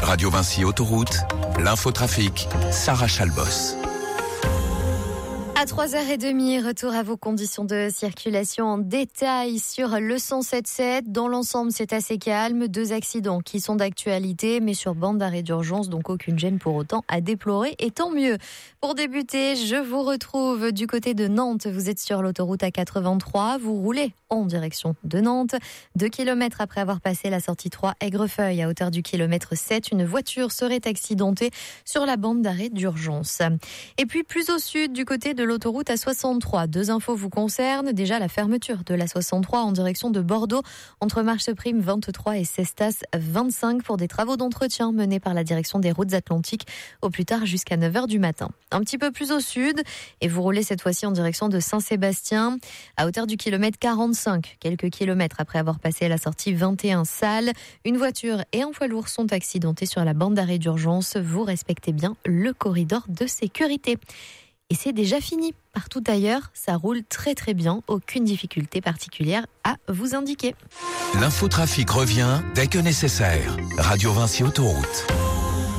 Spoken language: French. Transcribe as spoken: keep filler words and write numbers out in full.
Radio Vinci Autoroute, l'infotrafic, Sarah Chalbos. À trois heures trente, retour à vos conditions de circulation en détail sur le cent sept sept. Dans l'ensemble, c'est assez calme. Deux accidents qui sont d'actualité, mais sur bande d'arrêt d'urgence, donc aucune gêne pour autant à déplorer. Et tant mieux. Pour débuter, je vous retrouve du côté de Nantes. Vous êtes sur l'autoroute A quatre-vingt-trois. Vous roulez en direction de Nantes. Deux kilomètres après avoir passé la sortie trois Aigrefeuille à hauteur du kilomètre sept, une voiture serait accidentée sur la bande d'arrêt d'urgence. Et puis plus au sud, du côté de l'autoroute A soixante-trois. Deux infos vous concernent. Déjà, la fermeture de l'A soixante-trois en direction de Bordeaux entre Marcheprime vingt-trois et Cestas vingt-cinq pour des travaux d'entretien menés par la direction des routes atlantiques au plus tard jusqu'à neuf heures du matin. Un petit peu plus au sud et vous roulez cette fois-ci en direction de Saint-Sébastien à hauteur du kilomètre quarante-cinq. Quelques kilomètres après avoir passé la sortie vingt et un Salles, une voiture et un poids lourd sont accidentés sur la bande d'arrêt d'urgence. Vous respectez bien le corridor de sécurité. Et c'est déjà fini. Partout ailleurs, ça roule très très bien. Aucune difficulté particulière à vous indiquer. L'infotrafic revient dès que nécessaire. Radio Vinci Autoroute.